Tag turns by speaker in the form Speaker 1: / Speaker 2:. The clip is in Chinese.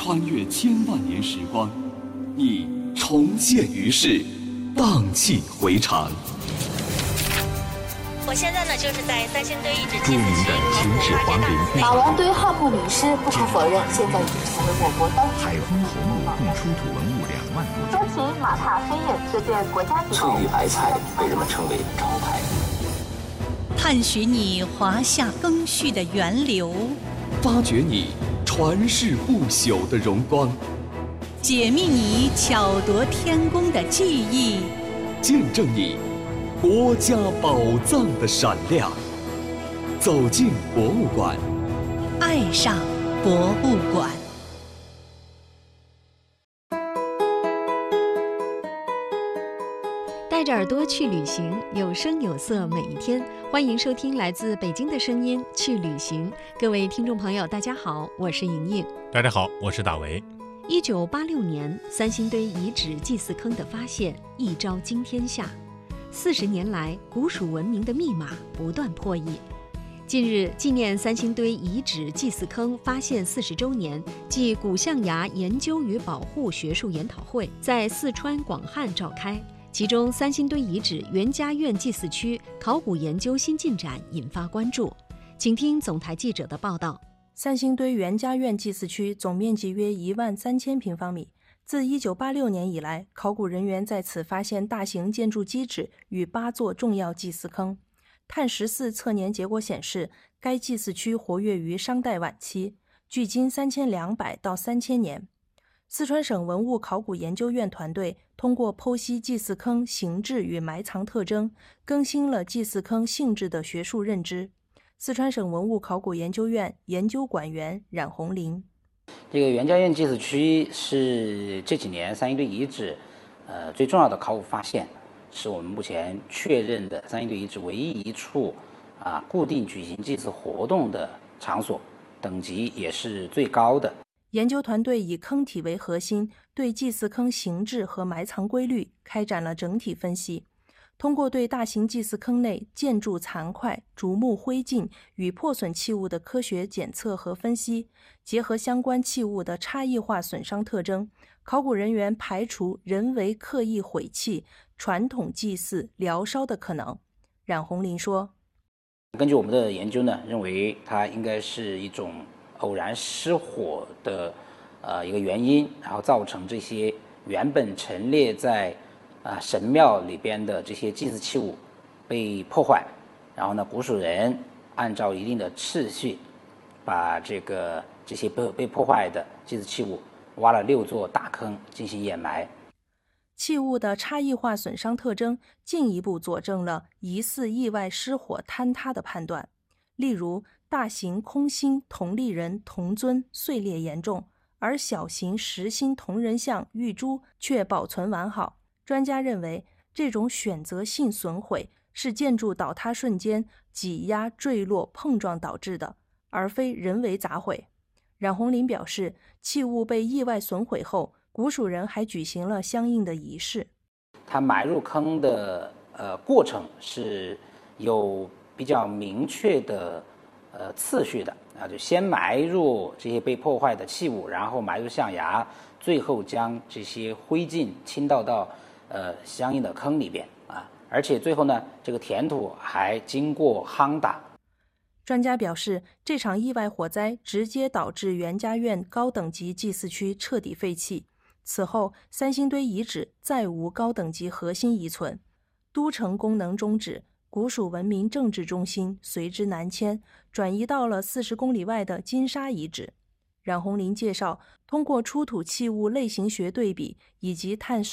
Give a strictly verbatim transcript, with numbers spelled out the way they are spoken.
Speaker 1: 穿越千万年时光，你重现于世，荡气回肠。
Speaker 2: 我现在呢，就是在三星堆遗址
Speaker 3: 著名的秦始皇陵墓，
Speaker 4: 马王堆汉墓女尸不可否认，现在已经成为我国当
Speaker 3: 海昏侯墓共出土文物两万多
Speaker 4: 件。说起马踏飞燕这件国家级
Speaker 5: 翠玉白菜被人们称为招牌。
Speaker 6: 探寻你华夏更续的源流，
Speaker 1: 发掘你传世不朽的荣光，
Speaker 6: 解密你巧夺天工的技艺，
Speaker 1: 见证你国家宝藏的闪亮。走进博物馆，
Speaker 6: 爱上博物馆。
Speaker 7: 带着耳朵去旅行，有声有色每一天。欢迎收听来自北京的声音去旅行。各位听众朋友大家好，我是莹莹。
Speaker 8: 大家好，我是大为。
Speaker 7: 一九八六年，三星堆遗址祭祀坑的发现一朝惊天下。四十年来，古蜀文明的密码不断破译。近日，纪念三星堆遗址祭祀坑发现四十周年暨古象牙研究与保护学术研讨会在四川广汉召开。其中，三星堆遗址袁家院祭祀区考古研究新进展引发关注。请听总台记者的报道。
Speaker 9: 三星堆袁家院祭祀区总面积约一万三千平方米。自一九八六年以来，考古人员在此发现大型建筑基址与八座重要祭祀坑。碳十四测年结果显示，该祭祀区活跃于商代晚期，距今三千两百到三千年。四川省文物考古研究院团队通过剖析祭祀坑形制与埋藏特征，更新了祭祀坑性质的学术认知。四川省文物考古研究院研究馆员冉红林：
Speaker 10: 这个袁家院祭祀区是这几年三星堆遗址呃最重要的考古发现，是我们目前确认的三星堆遗址唯一一处啊固定举行祭祀活动的场所，等级也是最高的。
Speaker 9: 研究团队以坑体为核心，对祭祀坑形制和埋藏规律开展了整体分析。通过对大型祭祀坑内建筑残块、竹木灰烬与破损器物的科学检测和分析，结合相关器物的差异化损伤特征，考古人员排除人为刻意毁弃、传统祭祀、燎烧的可能。冉红林说：
Speaker 10: 根据我们的研究呢，认为它应该是一种偶然失火的呃一个原因，然后造成这些原本陈列在啊、呃、神庙里边的这些祭祀器物被破坏，然后呢，古蜀人按照一定的次序，把这个这些被被破坏的祭祀器物挖了六座大坑进行掩埋。
Speaker 9: 器物的差异化损伤特征进一步佐证了疑似意外失火坍塌的判断。例如，大型空心铜立人铜尊碎裂严重，而小型实心铜人像玉珠却保存完好。专家认为，这种选择性损毁是建筑倒塌瞬间挤压、坠落、碰撞导致的，而非人为砸毁。冉红林表示，器物被意外损毁后，古蜀人还举行了相应的仪式。
Speaker 10: 它埋入坑的呃过程是有比较明确的呃次序的啊，就先埋入这些被破坏的器物，然后埋入象牙，最后将这些灰烬倾倒到呃相应的坑里边啊，而且最后呢，这个填土还经过夯打。
Speaker 9: 专家表示，这场意外火灾直接导致袁家院高等级祭祀区彻底废弃。此后，三星堆遗址再无高等级核心遗存，都城功能终止，古蜀文明政治中心随之南迁，转移到了四十公里外的金沙遗址。冉红林介绍，通过出土器物类型学对比以及碳